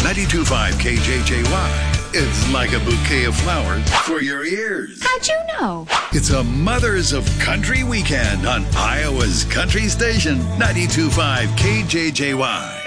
92.5 KJJY. It's like a bouquet of flowers for your ears. How'd you know? It's a Mothers of Country weekend on Iowa's country station, 92.5 KJJY.